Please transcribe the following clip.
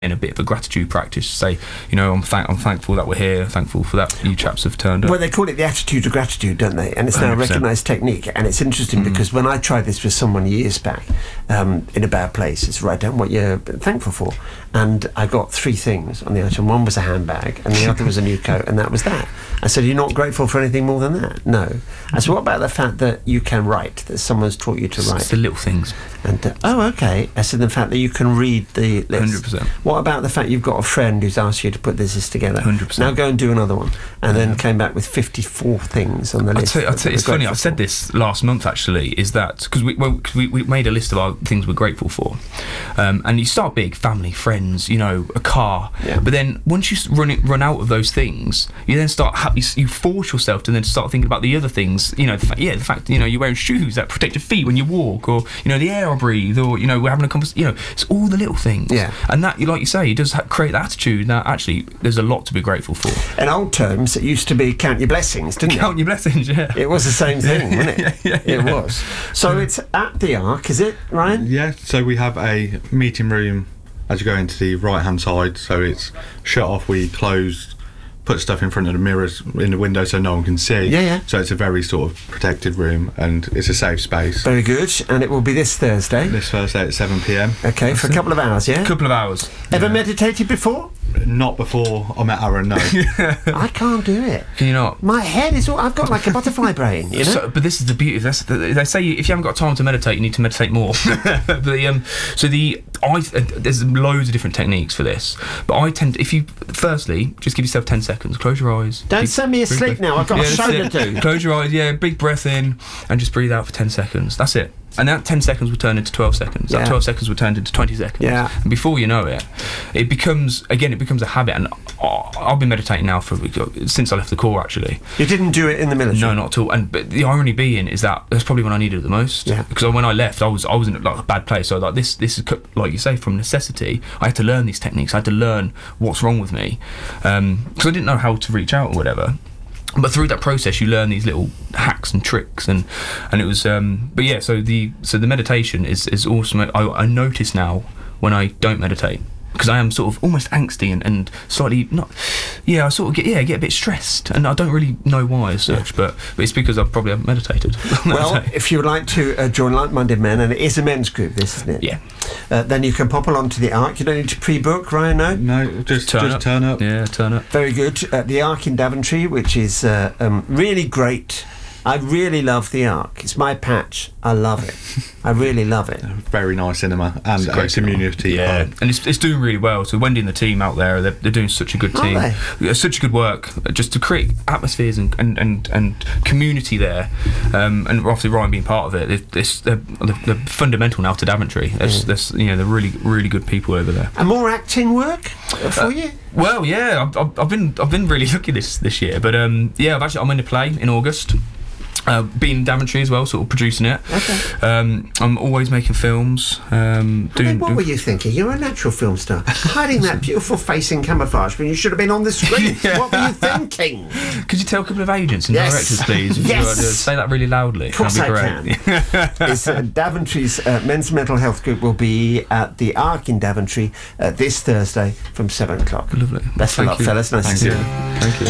in a bit of a gratitude practice to say, I'm thankful that we're here, thankful for that you chaps have turned up. Well, they call it the attitude of gratitude, don't they? And it's now a 100%. recognised technique. And it's interesting because when I tried this with someone years back, in a bad place, it's write down what you're thankful for. And I got 3 things on the item. One was a handbag, and the other was a new coat, and that was that. I said, you're not grateful for anything more than that? No. I said, what about the fact that you can write, that someone's taught you to write? It's the little things. And oh, okay. I said, the fact that you can read the list. 100%. What about the fact you've got a friend who's asked you to put this together? 100%. Now go and do another one. And then came back with 54 things on the list. I'll tell you, it's funny, I said this last month actually, is that because we made a list of our things we're grateful for, and you start big: family, friends, a car. Yeah. But then once you run out of those things, you then start you force yourself to then start thinking about the other things. The fact you're wearing shoes that protect your feet when you walk, or the air I breathe, or we're having a conversation. It's all the little things. Yeah. And that, like you say, it does create that attitude that actually there's a lot to be grateful for. In old terms, it used to be count your blessings, didn't it? Count your blessings, yeah. It was the same thing, wasn't it? Yeah. It was. So it's at the Ark, is it, Ryan? Yeah, so we have a meeting room as you go into the right-hand side, so it's shut off, we close, put stuff in front of the mirrors in the window so no one can see. Yeah. So it's a very sort of protected room, and it's a safe space. Very good. And it will be this Thursday. This Thursday at 7 p.m. Okay, for a couple of hours, yeah? A couple of hours. Ever meditated before? Not before I met Aaron, no. I can't do it. Can you not? My head is all... I've got like a butterfly brain, But this is the beauty. They say if you haven't got time to meditate, you need to meditate more. There's loads of different techniques for this. But I tend to, firstly, just give yourself 10 seconds. Close your eyes. Don't send me asleep now. I've got a show to do. Close your eyes, big breath in, and just breathe out for 10 seconds. That's it. And that 10 seconds will turn into 12 seconds. That 12 seconds will turn into 20 seconds. Yeah. And before you know it, it becomes a habit. And I've been meditating now since I left the Corps, actually. You didn't do it in the military? No, not at all. But the irony being is that that's probably when I needed it the most. Yeah. Because when I left, I was in a bad place. So this is, like you say, from necessity. I had to learn these techniques. I had to learn what's wrong with me. Because I didn't know how to reach out or whatever. But through that process, you learn these little hacks and tricks, and it was. So the meditation is awesome. I notice now when I don't meditate, because I am sort of almost angsty and slightly not. Yeah, I sort of get a bit stressed, and I don't really know why as such, but it's because I probably haven't meditated. Well, if you would like to join Like-Minded Men, and it is a men's group, this, isn't it? Yeah. Then you can pop along to the Ark. You don't need to pre-book, Ryan, no? No, just turn up. Yeah, turn up. Very good. The Ark in Daventry, which is really great. I really love the Ark. It's my patch. I love it. I really love it. Very nice cinema and a great community. Yeah, and it's doing really well. So Wendy and the team out there, they're doing such a good team. Such a good work just to create atmospheres and community there. And obviously Ryan being part of it, they're fundamental now to Daventry. They're really, really good people over there. And more acting work for you? Well, yeah, I've been really lucky this year, but I'm in a play in August. Being in Daventry as well, sort of producing it. Okay. I'm always making films. What were you thinking? You're a natural film star. Hiding that beautiful face in camouflage when you should have been on the screen. Yeah. What were you thinking? Could you tell a couple of agents and directors, please? Yes. Say that really loudly. Of course That'd be great. I can. Daventry's men's mental health group will be at the Ark in Daventry this Thursday from 7 o'clock. Lovely. Best of luck, fellas. Nice to see you. Thank you.